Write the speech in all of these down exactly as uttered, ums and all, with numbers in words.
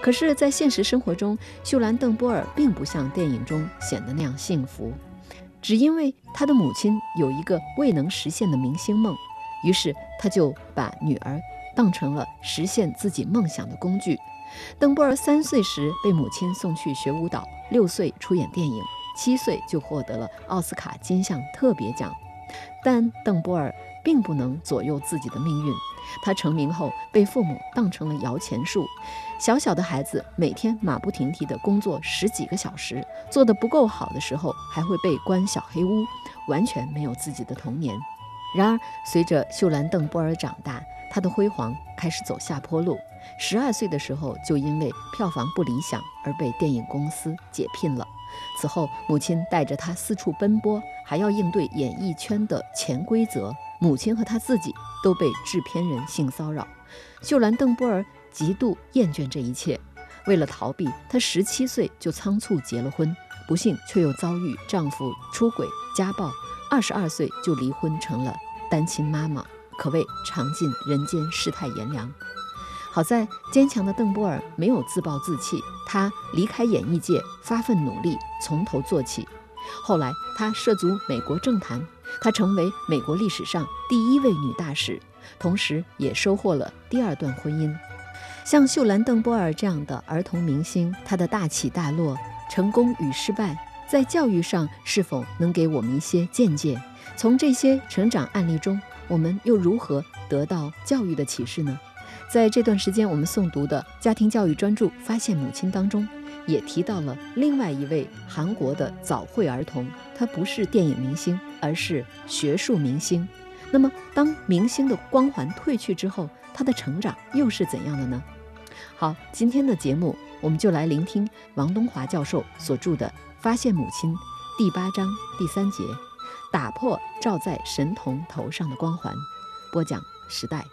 可是在现实生活中，秀兰·邓波尔并不像电影中显得那样幸福，只因为她的母亲有一个未能实现的明星梦，于是她就把女儿当成了实现自己梦想的工具。邓波尔三岁时被母亲送去学舞蹈，六岁出演电影，七岁就获得了奥斯卡金像特别奖。但邓波尔并不能左右自己的命运，他成名后被父母当成了摇钱树，小小的孩子每天马不停蹄地工作十几个小时，做得不够好的时候还会被关小黑屋，完全没有自己的童年。然而随着秀兰·邓波尔长大，她的辉煌开始走下坡路。十二岁的时候就因为票房不理想而被电影公司解聘了。此后母亲带着她四处奔波，还要应对演艺圈的潜规则，母亲和她自己都被制片人性骚扰。秀兰·邓波尔极度厌倦这一切，为了逃避，她十七岁就仓促结了婚，不幸却又遭遇丈夫出轨家暴，二十二岁就离婚成了单亲妈妈，可谓尝尽人间世态炎凉。好在坚强的邓波尔没有自暴自弃，她离开演艺界，发奋努力，从头做起。后来她涉足美国政坛，她成为美国历史上第一位女大使，同时也收获了第二段婚姻。像秀兰·邓波尔这样的儿童明星，她的大起大落、成功与失败，在教育上是否能给我们一些见解？从这些成长案例中，我们又如何得到教育的启示呢？在这段时间我们诵读的家庭教育专著《发现母亲》当中，也提到了另外一位韩国的早慧儿童，他不是电影明星，而是学术明星。那么当明星的光环褪去之后，他的成长又是怎样的呢？好，今天的节目我们就来聆听王东华教授所著的《发现母亲》第八章第三节，打破照在神童头上的光环。播讲时代。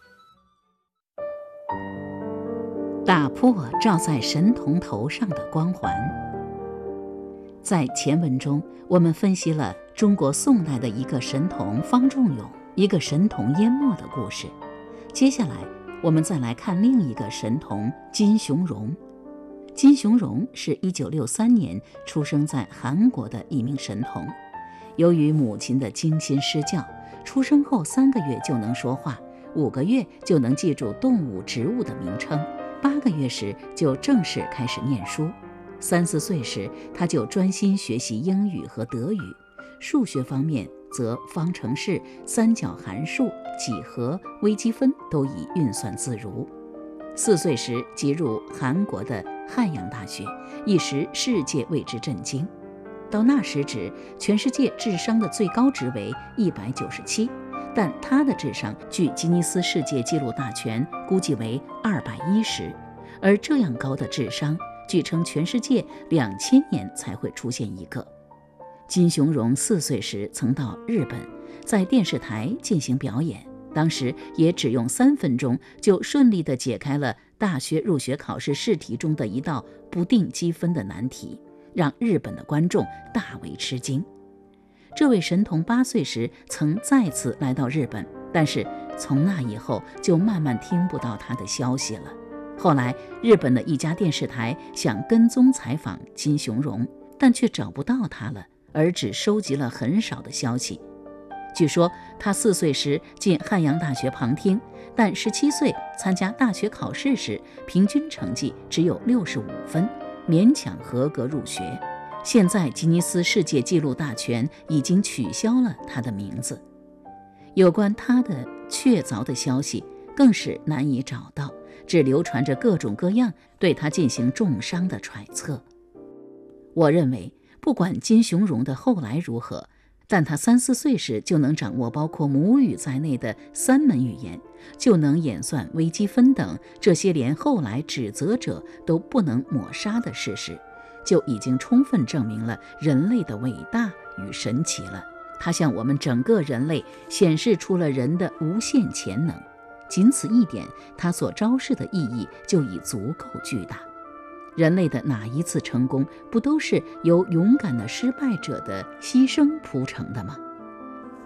打破照在神童头上的光环。在前文中，我们分析了中国宋代的一个神童方仲永，一个神童淹没的故事。接下来我们再来看另一个神童金雄荣。金雄荣是一九六三年出生在韩国的一名神童，由于母亲的精心施教，出生后三个月就能说话，五个月就能记住动物植物的名称，八个月时就正式开始念书，三四岁时他就专心学习英语和德语，数学方面则方程式、三角函数、几何、微积分都已运算自如。四岁时即入韩国的汉阳大学，一时世界为之震惊。到那时止，全世界智商的最高值为一百九十七，但他的智商据吉尼斯世界纪录大全估计为二百一十，而这样高的智商，据称全世界两千年才会出现一个。金雄荣四岁时曾到日本，在电视台进行表演，当时也只用三分钟就顺利地解开了大学入学考试试题中的一道不定积分的难题，让日本的观众大为吃惊。这位神童八岁时曾再次来到日本，但是从那以后就慢慢听不到他的消息了。后来日本的一家电视台想跟踪采访金雄荣，但却找不到他了，而只收集了很少的消息。据说他四岁时进汉阳大学旁听，但十七岁参加大学考试时，平均成绩只有六十五分，勉强合格入学。现在吉尼斯世界纪录大全已经取消了他的名字，有关他的确凿的消息更是难以找到，只流传着各种各样对他进行重伤的揣测。我认为不管金雄荣的后来如何，但他三四岁时就能掌握包括母语在内的三门语言，就能演算微积分等这些连后来指责者都不能抹杀的事实，就已经充分证明了人类的伟大与神奇了。它向我们整个人类显示出了人的无限潜能，仅此一点，它所昭示的意义就已足够巨大。人类的哪一次成功，不都是由勇敢的失败者的牺牲铺成的吗？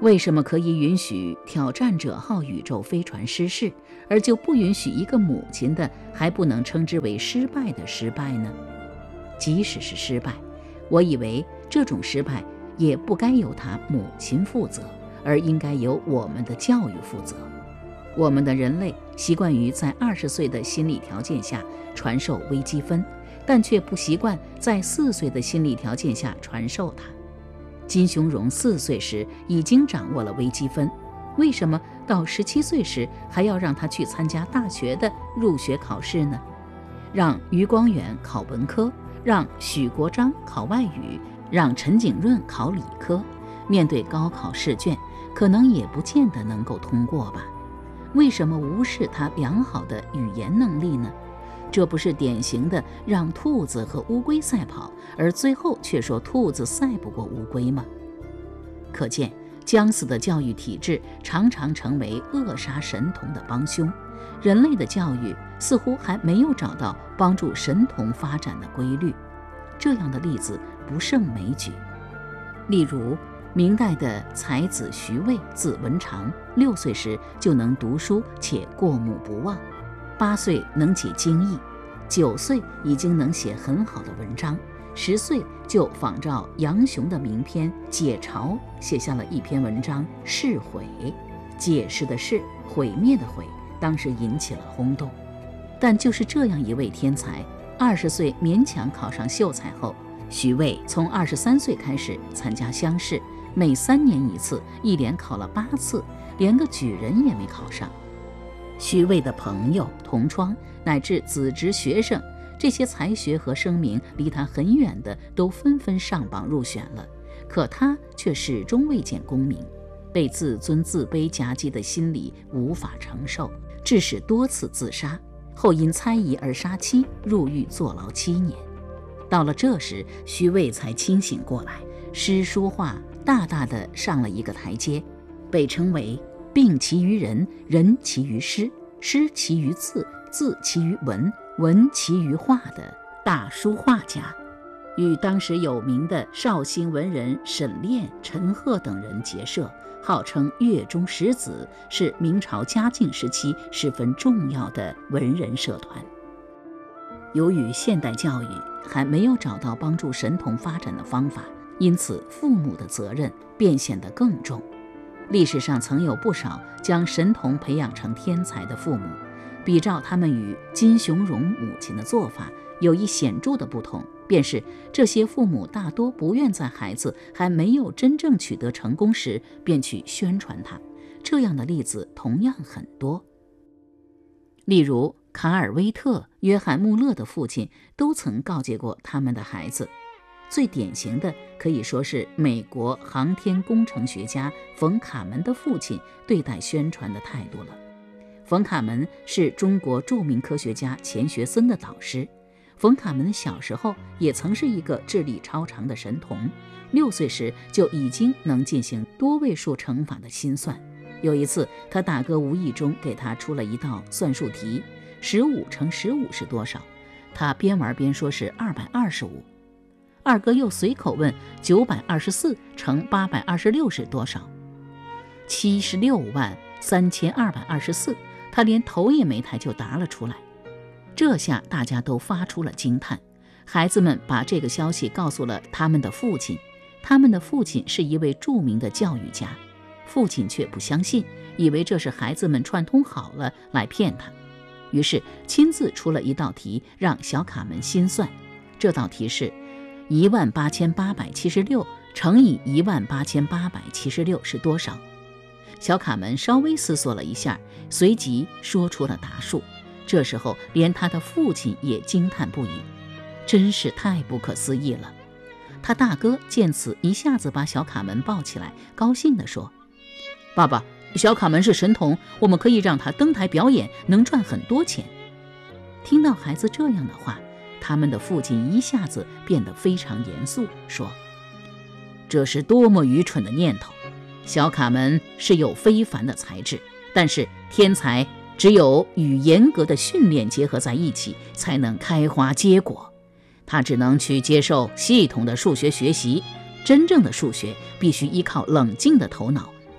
为什么可以允许挑战者号宇宙飞船失事，而就不允许一个母亲的还不能称之为失败的失败呢？即使是失败，我以为这种失败也不该由他母亲负责，而应该由我们的教育负责。我们的人类习惯于在二十岁的心理条件下传授微积分，但却不习惯在四岁的心理条件下传授它。金雄荣四岁时已经掌握了微积分，为什么到十七岁时还要让他去参加大学的入学考试呢？让余光远考文科，让许国璋考外语，让陈景润考理科，面对高考试卷，可能也不见得能够通过吧？为什么无视他良好的语言能力呢？这不是典型的让兔子和乌龟赛跑，而最后却说兔子赛不过乌龟吗？可见将死的教育体制常常成为扼杀神童的帮凶。人类的教育似乎还没有找到帮助神童发展的规律，这样的例子不胜枚举。例如明代的才子徐渭，字文长，六岁时就能读书且过目不忘，八岁能解经义，九岁已经能写很好的文章，十岁就仿照杨雄的名篇《解嘲》写下了一篇文章《释毁》，解释的释，毁灭的毁，当时引起了轰动。但就是这样一位天才，二十岁勉强考上秀才后，徐渭从二十三岁开始参加乡试，每三年一次，一连考了八次，连个举人也没考上。徐渭的朋友、同窗乃至子侄学生，这些才学和声名离他很远的都纷纷上榜入选了，可他却始终未见功名，被自尊自卑夹击的心理无法承受，致使多次自杀，后因猜疑而杀妻，入狱坐牢七年。到了这时，徐渭才清醒过来，诗书画大大的上了一个台阶，被称为病其于人，人其于诗，诗其于字，字其于文，文其于画的大书画家，与当时有名的绍兴文人沈炼、陈赫等人结社，号称粤中十子，是明朝嘉靖时期十分重要的文人社团。由于现代教育还没有找到帮助神童发展的方法，因此父母的责任便显得更重。历史上曾有不少将神童培养成天才的父母，比照他们与金雄荣母亲的做法，有一显著的不同，便是这些父母大多不愿在孩子还没有真正取得成功时便去宣传他。这样的例子同样很多。例如卡尔威特、约翰穆勒的父亲都曾告诫过他们的孩子。最典型的可以说是美国航天工程学家冯卡门的父亲对待宣传的态度了。冯卡门是中国著名科学家钱学森的导师。冯卡门小时候也曾是一个智力超常的神童，六岁时就已经能进行多位数乘法的心算。有一次，他大哥无意中给他出了一道算术题，十五乘十五是多少？他边玩边说是二百二十五。二哥又随口问九百二十四乘八百二十六是多少？七十六万三千二百二十四，他连头也没抬就答了出来。这下大家都发出了惊叹，孩子们把这个消息告诉了他们的父亲，他们的父亲是一位著名的教育家，父亲却不相信，以为这是孩子们串通好了来骗他，于是亲自出了一道题让小卡门心算。这道题是一万八千八百七十六乘以一万八千八百七十六是多少？小卡门稍微思索了一下，随即说出了答数。这时候连他的父亲也惊叹不已，真是太不可思议了。他大哥见此，一下子把小卡门抱起来，高兴地说：爸爸，小卡门是神童，我们可以让他登台表演，能赚很多钱。听到孩子这样的话，他们的父亲一下子变得非常严肃，说：这是多么愚蠢的念头！小卡门是有非凡的才智，但是天才只有与严格的训练结合在一起，才能开花结果。他只能去接受系统的数学学习，真正的数学必须依靠冷静的头脑、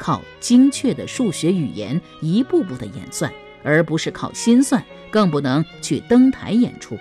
靠精确的数学语言一步步的演算，而不是靠心算，更不能去登台演出。